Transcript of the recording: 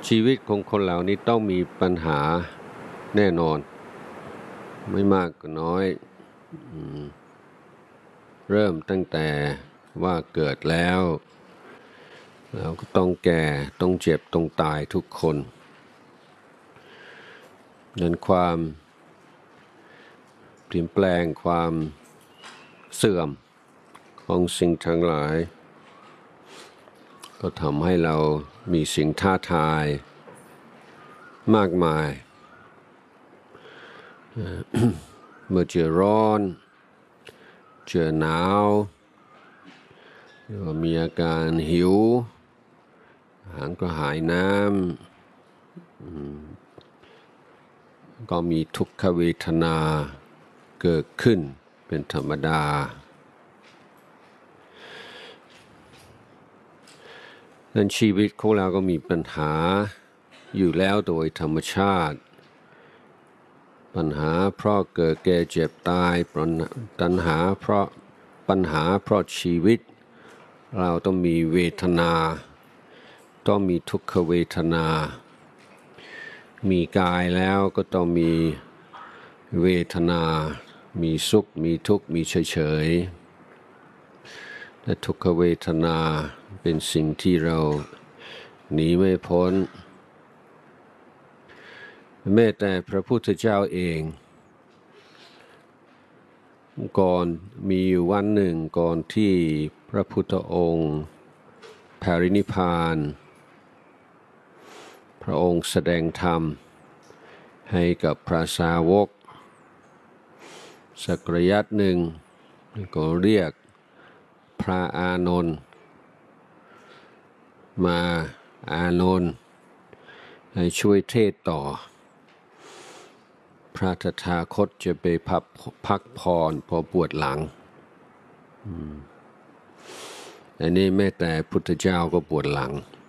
ชีวิตของคนเหล่านี้ต้องมีปัญหาแน่นอนไม่มากก็น้อยเริ่มตั้งแต่ว่าเกิดแล้วเราก็ต้องแก่ต้องเจ็บต้องตายทุกคนนั้นความเปลี่ยนแปลงความเสื่อมของสิ่งทั้งหลายก็ทำให้เรามีสิ่งท้าทายมากมายเมื่อเจอร้อนเจอหนาวหรือว่ามีอาการหิวอาหารกระหายน้ำก็มีทุกขเวทนาเกิดขึ้นเป็นธรรมดานั้นชีวิตของเราก็มีปัญหาอยู่แล้วโดยธรรมชาติปัญหาเพราะเกิดแก่เจ็บตายปัญหาเพราะชีวิตเราต้องมีเวทนาต้องมีทุกขเวทนามีกายแล้วก็ต้องมีเวทนามีสุขมีทุกข์มีเฉยๆและทุกขเวทนาเป็นสิ่งที่เราหนีไม่พ้นแม้แต่พระพุทธเจ้าเองก่อนมีอยู่วันหนึ่งก่อนที่พระพุทธองค์ปรินิพพานพระองค์แสดงธรรมให้กับพระสาวกสักระยะหนึ่งก็เรียกพระอานนท์มาอานนท์ให้ช่วยเทศต่อพระตถาคตจะไปพักผ่อนพอปวดหลังอันนี้แม้แต่พุทธเจ้าก็ปวดหลัง